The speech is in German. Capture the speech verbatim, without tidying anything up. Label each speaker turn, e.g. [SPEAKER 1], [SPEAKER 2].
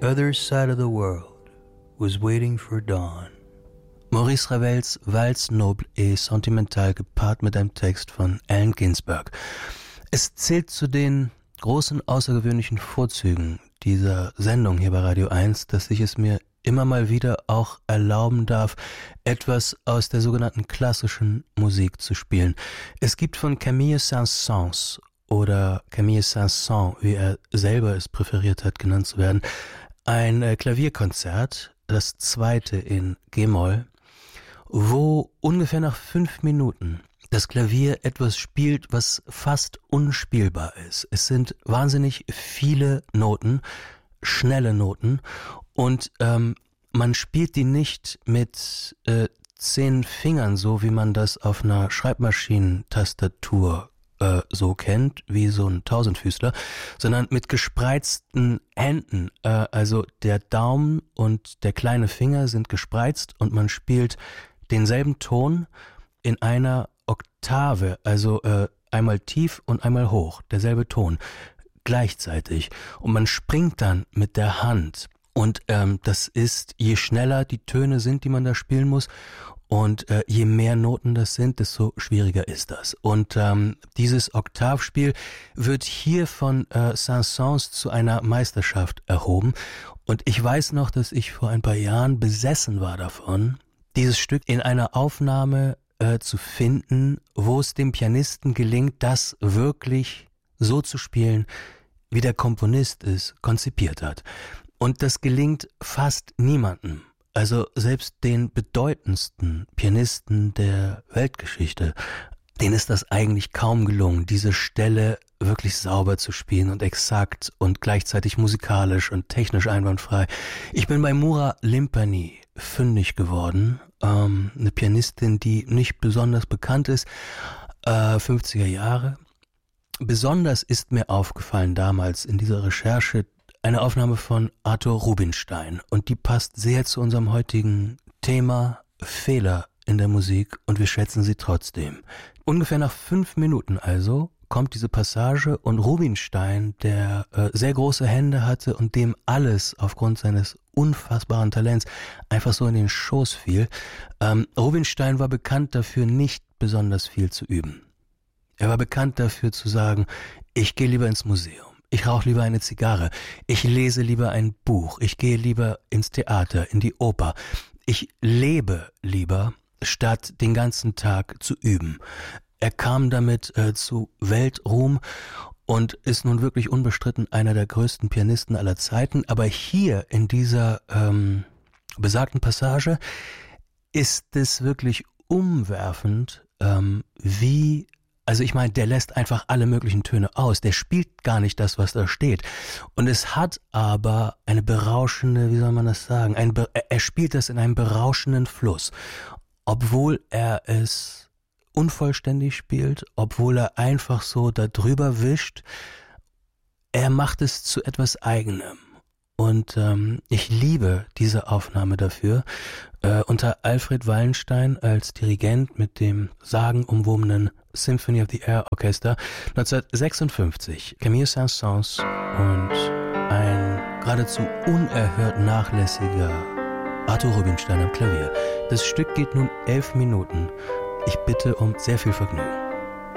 [SPEAKER 1] other side of the world was waiting for dawn. Maurice Ravels Valse noble et sentimental gepaart mit einem Text von Allen Ginsberg. Es zählt zu den großen außergewöhnlichen Vorzügen dieser Sendung hier bei Radio eins, dass ich es mir immer mal wieder auch erlauben darf, etwas aus der sogenannten klassischen Musik zu spielen. Es gibt von Camille Saint-Saëns oder Camille Saint-Saëns, wie er selber es präferiert hat, genannt zu werden, ein äh, Klavierkonzert, das zweite in G-Moll, wo ungefähr nach fünf Minuten das Klavier etwas spielt, was fast unspielbar ist. Es sind wahnsinnig viele Noten, schnelle Noten, und ähm, man spielt die nicht mit äh, zehn Fingern, so wie man das auf einer Schreibmaschinentastatur äh, so kennt, wie so ein Tausendfüßler, sondern mit gespreizten Händen. Äh, also der Daumen und der kleine Finger sind gespreizt und man spielt denselben Ton in einer Oktave, also äh, einmal tief und einmal hoch, derselbe Ton, gleichzeitig. Und man springt dann mit der Hand. Und ähm, das ist, je schneller die Töne sind, die man da spielen muss, und äh, je mehr Noten das sind, desto schwieriger ist das. Und ähm, dieses Oktavspiel wird hier von äh, Saint-Saëns zu einer Meisterschaft erhoben. Und ich weiß noch, dass ich vor ein paar Jahren besessen war davon, dieses Stück in einer Aufnahme äh, zu finden, wo es dem Pianisten gelingt, das wirklich so zu spielen, wie der Komponist es konzipiert hat. Und das gelingt fast niemandem. Also selbst den bedeutendsten Pianisten der Weltgeschichte, denen ist das eigentlich kaum gelungen, diese Stelle wirklich sauber zu spielen und exakt und gleichzeitig musikalisch und technisch einwandfrei. Ich bin bei Moura Limpany fündig geworden, ähm, eine Pianistin, die nicht besonders bekannt ist, äh, fünfziger Jahre. Besonders ist mir aufgefallen damals in dieser Recherche eine Aufnahme von Arthur Rubinstein, und die passt sehr zu unserem heutigen Thema Fehler in der Musik, und wir schätzen sie trotzdem. Ungefähr nach fünf Minuten also kommt diese Passage, und Rubinstein, der äh, sehr große Hände hatte und dem alles aufgrund seines unfassbaren Talents einfach so in den Schoß fiel, ähm, Rubinstein war bekannt dafür, nicht besonders viel zu üben. Er war bekannt dafür zu sagen, ich gehe lieber ins Museum. Ich rauche lieber eine Zigarre, ich lese lieber ein Buch, ich gehe lieber ins Theater, in die Oper. Ich lebe lieber, statt den ganzen Tag zu üben. Er kam damit äh, zu Weltruhm und ist nun wirklich unbestritten einer der größten Pianisten aller Zeiten. Aber hier in dieser ähm, besagten Passage ist es wirklich umwerfend, ähm, wie... Also ich meine, der lässt einfach alle möglichen Töne aus. Der spielt gar nicht das, was da steht. Und es hat aber eine berauschende, wie soll man das sagen, ein, er spielt das in einem berauschenden Fluss. Obwohl er es unvollständig spielt, obwohl er einfach so da drüber wischt, er macht es zu etwas Eigenem. Und ähm, ich liebe diese Aufnahme dafür. Äh, unter Alfred Wallenstein als Dirigent mit dem sagenumwobenen Symphony of the Air Orchester neunzehnhundertsechsundfünfzig. Camille Saint-Saëns und ein geradezu unerhört nachlässiger Arthur Rubinstein am Klavier. Das Stück geht nun elf Minuten. Ich bitte um sehr viel Vergnügen.